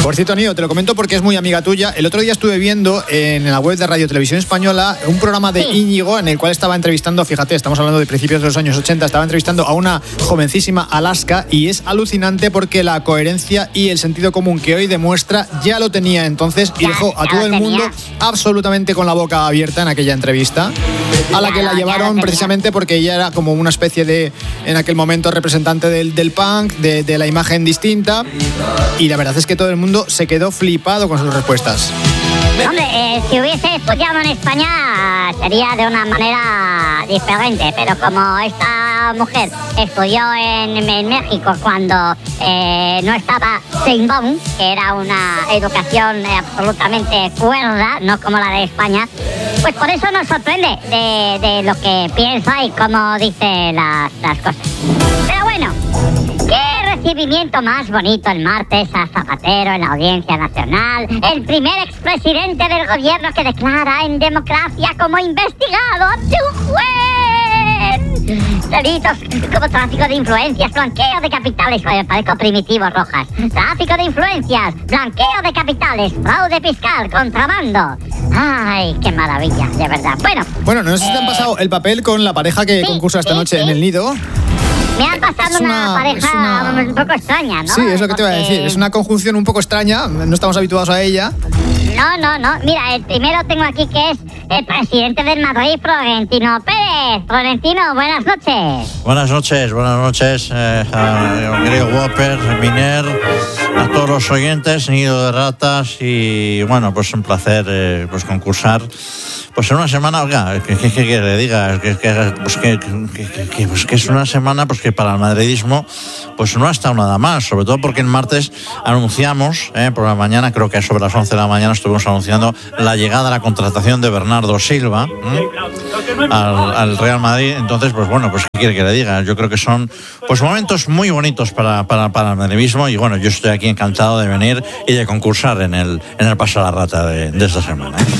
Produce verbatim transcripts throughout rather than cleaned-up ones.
Por cierto, Nio, te lo comento porque es muy amiga tuya. El otro día estuve viendo en la web de Radio Televisión Española un programa de sí. Íñigo en el cual estaba entrevistando, fíjate, estamos hablando de principios de los años ochenta, estaba entrevistando a una jovencísima Alaska y es alucinante porque la coherencia y el sentido común que hoy demuestra ya lo tenía entonces y ya, dejó a todo el mundo absolutamente con la boca abierta en aquella entrevista, a la que la llevaron precisamente porque ella era como una especie de, en aquel momento, representante del, del punk, de, de la imagen distinta, y la verdad es que todo el mundo se quedó flipado con sus respuestas. Hombre, eh, si hubiese estudiado en España sería de una manera diferente, pero como esta mujer estudió en, en México cuando eh, no estaba Seinbon, que era una educación eh, absolutamente cuerda, no como la de España, pues por eso nos sorprende de, de lo que piensa y cómo dice las, las cosas. Pero bueno, ¿qué recibimiento más bonito el martes a Zapatero en la Audiencia Nacional? El primer expresidente del gobierno que declara en democracia como investigado ante un juez. Delitos como tráfico de influencias, blanqueo de capitales, joder, parezco Primitivo Rojas. Tráfico de influencias, blanqueo de capitales, fraude fiscal, contrabando. Ay, qué maravilla, de verdad. Bueno, bueno, no sé si eh, te han pasado el papel con la pareja que sí, concursa esta sí, noche sí. en el Nido. Me ha pasado una, una pareja una... un poco extraña, ¿no? Sí, es lo que Porque... te iba a decir. Es una conjunción un poco extraña. No estamos habituados a ella. No, no, no. Mira, el primero tengo aquí que es el presidente del Madrid, Florentino Pérez. Florentino, buenas noches. Buenas noches, buenas noches. Eh, a querido Whopper, Miner, a todos los oyentes, Nido de Ratas. Y bueno, pues un placer eh, pues concursar. Pues en una semana, oiga, ¿qué, qué, qué quiere que diga? Que, que, pues que, que, que, pues que es una semana pues que para el madridismo pues no ha estado nada más, sobre todo porque el martes anunciamos, eh, por la mañana, creo que sobre las once de la mañana estuvimos anunciando la llegada a la contratación de Bernardo Silva ¿eh? al, al Real Madrid. Entonces, pues bueno, pues ¿qué quiere que le diga? Yo creo que son pues momentos muy bonitos para, para, para el madridismo y bueno, yo estoy aquí encantado de venir y de concursar en el, en el Paso a la Rata de, de esta semana. ¿eh?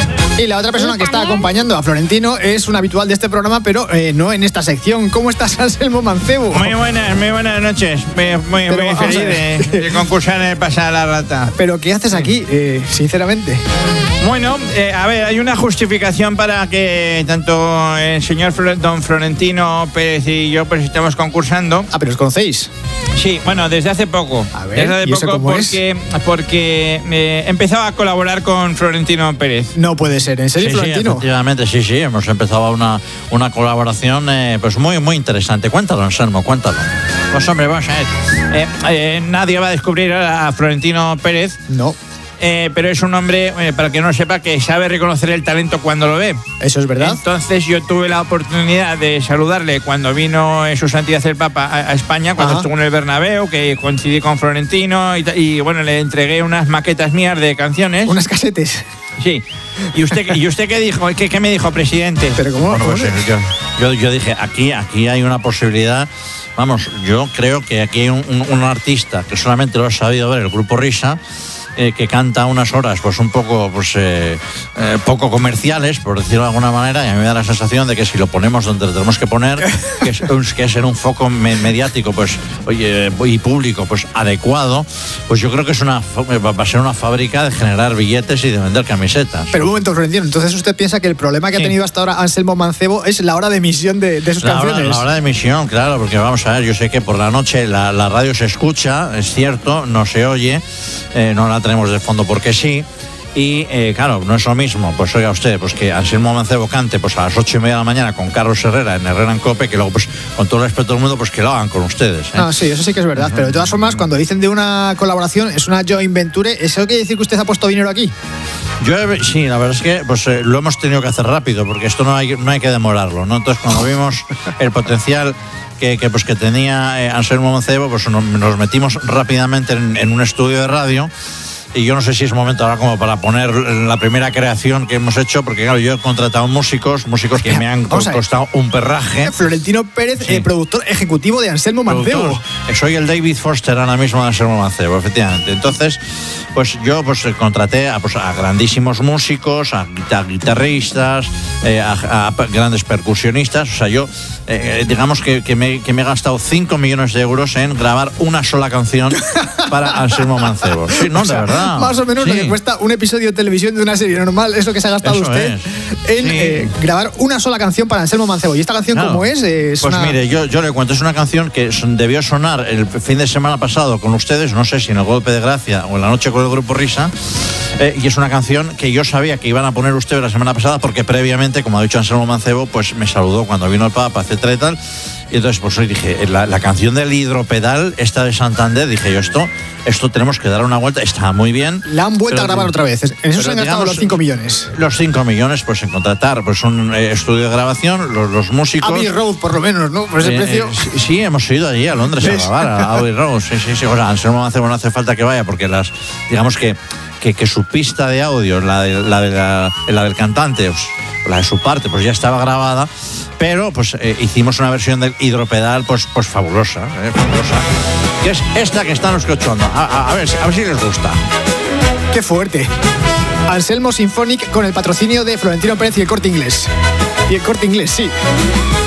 Y la otra persona que está acompañando a Florentino es un habitual de este programa, pero eh, no en esta sección. ¿Cómo estás, Anselmo Mancebo? Muy buenas, muy buenas noches. Muy, muy, muy feliz de, de concursar en el Pasar a la Rata. ¿Pero qué haces aquí, eh, sinceramente? Bueno, eh, a ver, hay una justificación para que tanto el señor Flor- don Florentino Pérez y yo pues estemos concursando. Ah, pero ¿os conocéis? Sí, bueno, desde hace poco. A ver, desde hace ¿y eso poco cómo porque, es? porque eh, empezaba a colaborar con Florentino Pérez. No puede ser, ¿en serio, sí, Florentino? Sí, efectivamente, sí, sí, hemos empezado una, una colaboración eh, pues muy, muy interesante. Cuéntalo, Anselmo, cuéntalo. Pues hombre, vamos a ver. Eh, eh, nadie va a descubrir a Florentino Pérez. No. Eh, pero es un hombre, eh, para que no sepa, que sabe reconocer el talento cuando lo ve. Eso es verdad. Entonces yo tuve la oportunidad de saludarle cuando vino en su santidad el Papa a, a España, cuando Ajá. estuvo en el Bernabéu, que coincidí con Florentino y, y bueno, le entregué unas maquetas mías de canciones. Unas casetes. Sí. ¿Y usted, ¿y usted qué dijo? ¿Qué, qué me dijo, presidente? Pero ¿cómo? Bueno, pues, yo, yo, yo dije, aquí, aquí hay una posibilidad. Vamos, yo creo que aquí hay un, un, un artista que solamente lo ha sabido ver, el Grupo Risa, Eh, que canta unas horas pues un poco pues eh, eh, poco comerciales, por decirlo de alguna manera, y a mí me da la sensación de que si lo ponemos donde lo tenemos que poner, que es, que es en un foco me, mediático pues oye, y público pues adecuado, pues yo creo que es una va a ser una fábrica de generar billetes y de vender camisetas. Pero un momento, Florentino, entonces usted piensa que el problema que sí. ha tenido hasta ahora Anselmo Mancebo es la hora de emisión de, de sus la canciones. Hora, la hora de emisión, claro, porque vamos a ver, yo sé que por la noche la, la radio se escucha, es cierto, no se oye, eh, no la tenemos de fondo porque sí. Y eh, claro, no es lo mismo, pues oiga usted, pues que Anselmo Mancebo cante pues a las ocho y media de la mañana con Carlos Herrera en Herrera en Cope, que luego pues con todo el respeto del mundo pues que lo hagan con ustedes. ¿eh? No, sí, eso sí que es verdad, uh-huh. pero de todas formas cuando dicen de una colaboración es una joint venture, ¿eso quiere decir que usted ha puesto dinero aquí? Yo sí, la verdad es que pues eh, lo hemos tenido que hacer rápido porque esto no hay, no hay que demorarlo, ¿no? Entonces cuando vimos el potencial que, que, pues, que tenía eh, Anselmo Mancebo, pues nos, nos metimos rápidamente en, en un estudio de radio. y yo no sé si es momento ahora como para poner la primera creación que hemos hecho, porque claro, yo he contratado músicos, músicos que me han costado un perraje. Florentino Pérez, sí. eh, productor ejecutivo de Anselmo Mancebo. Productor, soy el David Foster ahora mismo de Anselmo Mancebo, efectivamente. Entonces, pues yo pues contraté a, pues, a grandísimos músicos, a guitarristas, eh, a, a grandes percusionistas. O sea, yo, eh, digamos que, que, me, que me he gastado cinco millones de euros en grabar una sola canción para Anselmo Mancebo. Sí, no, o sea, de verdad. Más o menos sí. lo que cuesta un episodio de televisión de una serie normal es lo que se ha gastado Eso usted es. en Sí. eh, grabar una sola canción para Anselmo Mancebo. ¿Y esta canción Claro. cómo es? es pues una... mire, yo, yo le cuento, es una canción que debió sonar el fin de semana pasado con ustedes, no sé si en el Golpe de Gracia o en la noche con el Grupo Risa, eh, y es una canción que yo sabía que iban a poner ustedes la semana pasada porque previamente, como ha dicho Anselmo Mancebo, pues me saludó cuando vino el Papa, etcétera y tal. Y entonces pues hoy dije, la, la canción del hidropedal, esta de Santander, dije yo, esto, esto tenemos que dar una vuelta, está muy bien. La han vuelto pero, a grabar otra vez. En eso se han gastado los cinco millones. Los cinco millones, pues en contratar pues un eh, estudio de grabación, los, los músicos. Abbey Road, por lo menos, ¿no? Por ese eh, precio. Eh, sí, sí, hemos ido allí a Londres a grabar, a Abbey Road. Sí, sí, sí. O sea, Anselmo Mancebo no hace falta que vaya porque las, digamos que, que, que su pista de audio, la, de, la, de la, la del cantante, pues, la de su parte, pues ya estaba grabada. Pero pues eh, hicimos una versión del hidropedal pues, pues fabulosa, eh, fabulosa, que es esta que están escuchando. A, a, a, ver, a ver si les gusta. ¡Qué fuerte! Anselmo Symphonic con el patrocinio de Florentino Pérez y el Corte Inglés. Y el Corte Inglés, sí.